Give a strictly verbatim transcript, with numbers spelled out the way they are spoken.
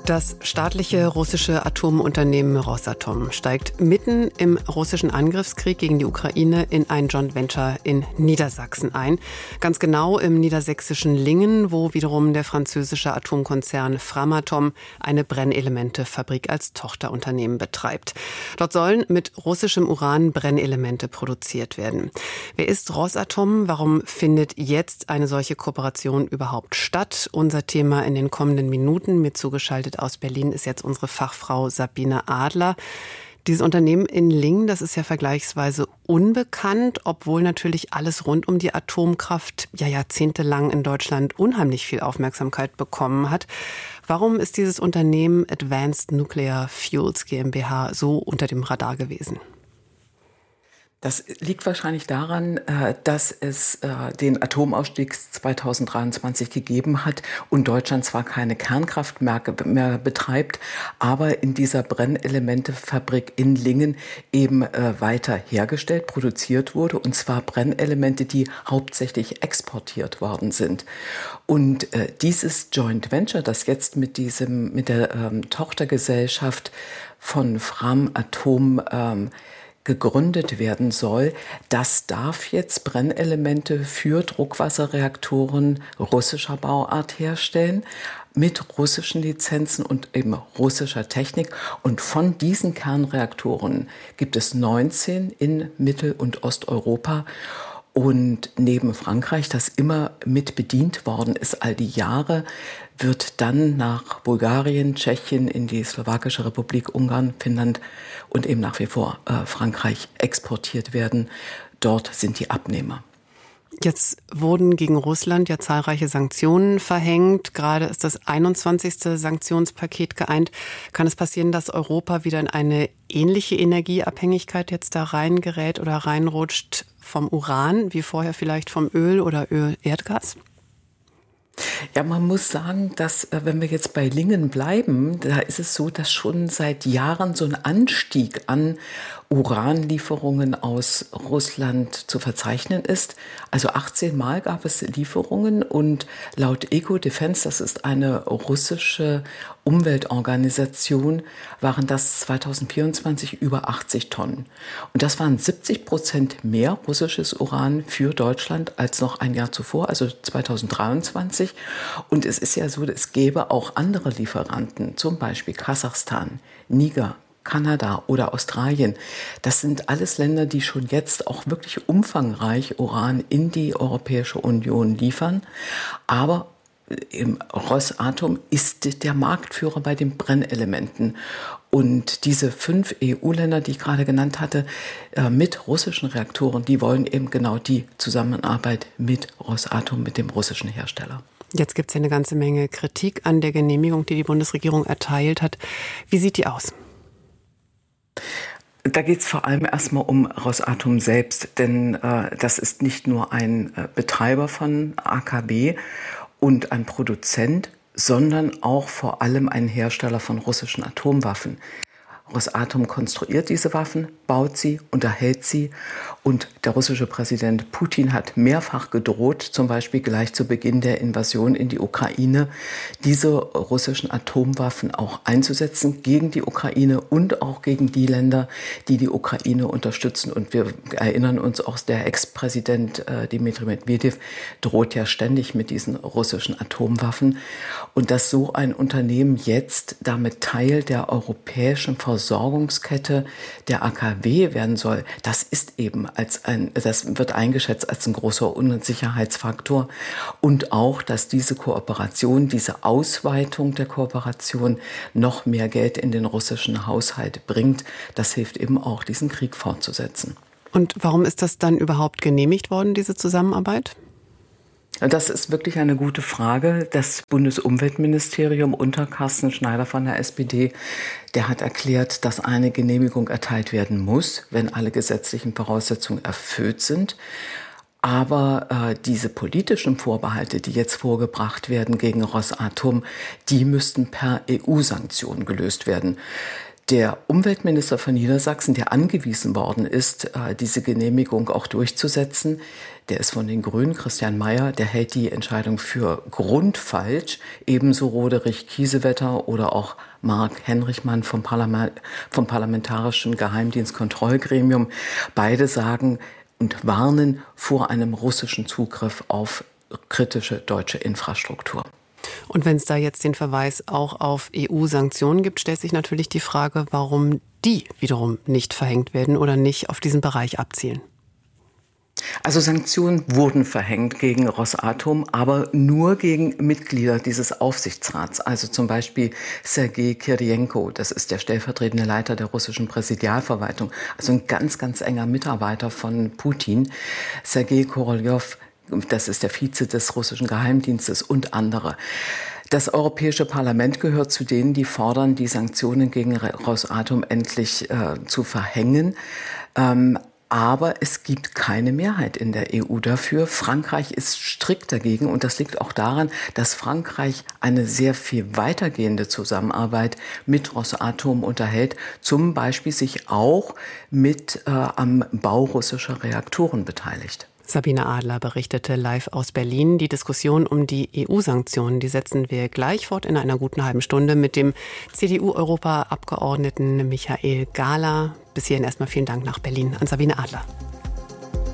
Das staatliche russische Atomunternehmen Rosatom steigt mitten im russischen Angriffskrieg gegen die Ukraine in ein Joint Venture in Niedersachsen ein. Ganz genau im niedersächsischen Lingen, wo wiederum der französische Atomkonzern Framatome eine Brennelementefabrik als Tochterunternehmen betreibt. Dort sollen mit russischem Uran Brennelemente produziert werden. Wer ist Rosatom? Warum findet jetzt eine solche Kooperation überhaupt statt? Unser Thema in den kommenden Minuten. Mir zugeschaltet aus Berlin ist jetzt unsere Fachfrau Sabine Adler. Dieses Unternehmen in Lingen, das ist ja vergleichsweise unbekannt, obwohl natürlich alles rund um die Atomkraft ja jahrzehntelang in Deutschland unheimlich viel Aufmerksamkeit bekommen hat. Warum ist dieses Unternehmen Advanced Nuclear Fuels GmbH so unter dem Radar gewesen? Das liegt wahrscheinlich daran, dass es den Atomausstieg zweitausenddreiundzwanzig gegeben hat und Deutschland zwar keine Kernkraftwerke mehr betreibt, aber in dieser Brennelementefabrik in Lingen eben weiter hergestellt, produziert wurde, und zwar Brennelemente, die hauptsächlich exportiert worden sind. Und dieses Joint Venture, das jetzt mit diesem mit der ähm, Tochtergesellschaft von Framatome ähm, gegründet werden soll, das darf jetzt Brennelemente für Druckwasserreaktoren russischer Bauart herstellen, mit russischen Lizenzen und eben russischer Technik. Und von diesen Kernreaktoren gibt es neunzehn in Mittel- und Osteuropa. Und neben Frankreich, das immer mit bedient worden ist all die Jahre, wird dann nach Bulgarien, Tschechien, in die Slowakische Republik, Ungarn, Finnland und eben nach wie vor äh, Frankreich exportiert werden. Dort sind die Abnehmer. Jetzt wurden gegen Russland ja zahlreiche Sanktionen verhängt. Gerade ist das einundzwanzigste Sanktionspaket geeint. Kann es passieren, dass Europa wieder in eine ähnliche Energieabhängigkeit jetzt da reingerät oder reinrutscht vom Uran, wie vorher vielleicht vom Öl oder Öl-Erdgas? Ja, man muss sagen, dass, wenn wir jetzt bei Lingen bleiben, da ist es so, dass schon seit Jahren so ein Anstieg an Uranlieferungen aus Russland zu verzeichnen ist. Also achtzehn Mal gab es Lieferungen und laut Eco-Defense, das ist eine russische Umweltorganisation, waren das zweitausendvierundzwanzig über achtzig Tonnen. Und das waren siebzig Prozent mehr russisches Uran für Deutschland als noch ein Jahr zuvor, also zweitausenddreiundzwanzig. Und es ist ja so, es gäbe auch andere Lieferanten, zum Beispiel Kasachstan, Niger, Kanada oder Australien. Das sind alles Länder, die schon jetzt auch wirklich umfangreich Uran in die Europäische Union liefern. Aber im Rosatom ist der Marktführer bei den Brennelementen. Und diese fünf E U-Länder, die ich gerade genannt hatte, mit russischen Reaktoren, die wollen eben genau die Zusammenarbeit mit Rosatom, mit dem russischen Hersteller. Jetzt gibt es ja eine ganze Menge Kritik an der Genehmigung, die die Bundesregierung erteilt hat. Wie sieht die aus? Da geht es vor allem erstmal um Rosatom selbst, denn äh, das ist nicht nur ein äh, Betreiber von A K W und ein Produzent, sondern auch vor allem ein Hersteller von russischen Atomwaffen. Rosatom konstruiert diese Waffen, baut sie, unterhält sie, und der russische Präsident Putin hat mehrfach gedroht, zum Beispiel gleich zu Beginn der Invasion in die Ukraine, diese russischen Atomwaffen auch einzusetzen gegen die Ukraine und auch gegen die Länder, die die Ukraine unterstützen. Und wir erinnern uns auch, der Ex-Präsident äh, Dmitri Medvedev droht ja ständig mit diesen russischen Atomwaffen. Und dass so ein Unternehmen jetzt damit Teil der europäischen Versorgungskette der A K W werden soll, das ist eben als ein, das wird eingeschätzt als ein großer Unsicherheitsfaktor. Und auch, dass diese Kooperation, diese Ausweitung der Kooperation noch mehr Geld in den russischen Haushalt bringt, das hilft eben auch, diesen Krieg fortzusetzen. Und warum ist das dann überhaupt genehmigt worden, diese Zusammenarbeit? Das ist wirklich eine gute Frage. Das Bundesumweltministerium unter Carsten Schneider von der S P D, der hat erklärt, dass eine Genehmigung erteilt werden muss, wenn alle gesetzlichen Voraussetzungen erfüllt sind. Aber äh, diese politischen Vorbehalte, die jetzt vorgebracht werden gegen Rosatom, die müssten per E U-Sanktionen gelöst werden. Der Umweltminister von Niedersachsen, der angewiesen worden ist, diese Genehmigung auch durchzusetzen, der ist von den Grünen, Christian Mayer, der hält die Entscheidung für grundfalsch. Ebenso Roderich Kiesewetter oder auch Marc Henrichmann vom, Parlament, vom Parlamentarischen Geheimdienstkontrollgremium. Beide sagen und warnen vor einem russischen Zugriff auf kritische deutsche Infrastruktur. Und wenn es da jetzt den Verweis auch auf E U-Sanktionen gibt, stellt sich natürlich die Frage, warum die wiederum nicht verhängt werden oder nicht auf diesen Bereich abzielen. Also Sanktionen wurden verhängt gegen Rosatom, aber nur gegen Mitglieder dieses Aufsichtsrats. Also zum Beispiel Sergei Kiryenko, das ist der stellvertretende Leiter der russischen Präsidialverwaltung, also ein ganz, ganz enger Mitarbeiter von Putin. Sergei Korolev, das ist der Vize des russischen Geheimdienstes und andere. Das Europäische Parlament gehört zu denen, die fordern, die Sanktionen gegen Rosatom endlich äh, zu verhängen. Ähm, aber es gibt keine Mehrheit in der E U dafür. Frankreich ist strikt dagegen und das liegt auch daran, dass Frankreich eine sehr viel weitergehende Zusammenarbeit mit Rosatom unterhält, zum Beispiel sich auch mit äh, am Bau russischer Reaktoren beteiligt. Sabine Adler berichtete live aus Berlin. Die Diskussion um die E U-Sanktionen, die setzen wir gleich fort in einer guten halben Stunde mit dem C D U-Europaabgeordneten Michael Gahler. Bis hierhin erstmal vielen Dank nach Berlin an Sabine Adler.